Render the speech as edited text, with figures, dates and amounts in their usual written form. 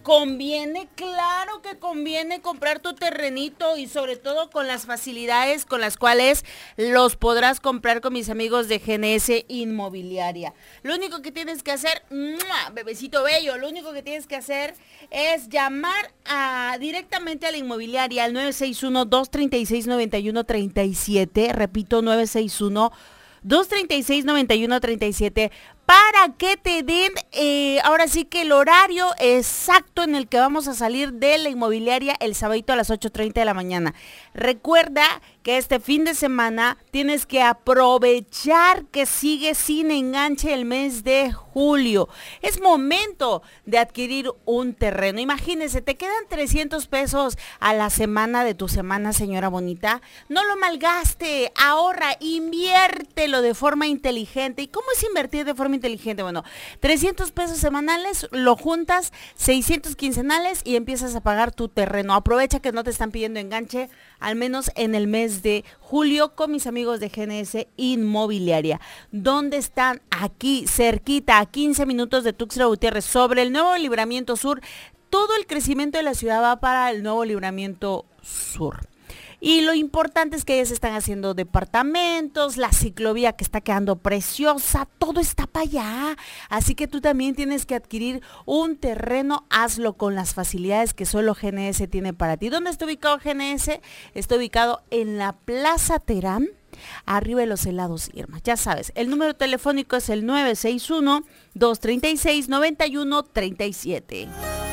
Conviene, claro que conviene comprar tu terrenito y sobre todo con las facilidades con las cuales los podrás comprar con mis amigos de GNS Inmobiliaria. Lo único que tienes que hacer, ¡mua!, bebecito bello, lo único que tienes que hacer es llamar directamente a la inmobiliaria al 961-236-9137, repito, 961-236-9137, para que te den ahora sí que el horario exacto en el que vamos a salir de la inmobiliaria el sábado a las 8:30 de la mañana. Recuerda que este fin de semana tienes que aprovechar que sigue sin enganche el mes de julio. Es momento de adquirir un terreno. Imagínese, te quedan 300 pesos a la semana de tu semana, señora bonita. No lo malgaste, ahorra, inviértelo de forma inteligente. ¿Y cómo es invertir de forma inteligente? Bueno, 300 pesos semanales, lo juntas, 600 quincenales y empiezas a pagar tu terreno. Aprovecha que no te están pidiendo enganche, al menos en el mes de julio, con mis amigos de GNS Inmobiliaria. ¿Dónde están? Aquí, cerquita, a 15 minutos de Tuxtla Gutiérrez, sobre el Nuevo Libramiento Sur. Todo el crecimiento de la ciudad va para el Nuevo Libramiento Sur. Y lo importante es que ya se están haciendo departamentos, la ciclovía que está quedando preciosa, todo está para allá. Así que tú también tienes que adquirir un terreno, hazlo con las facilidades que solo GNS tiene para ti. ¿Dónde está ubicado GNS? Está ubicado en la Plaza Terán, arriba de los helados Irma. Ya sabes, el número telefónico es el 961-236-9137.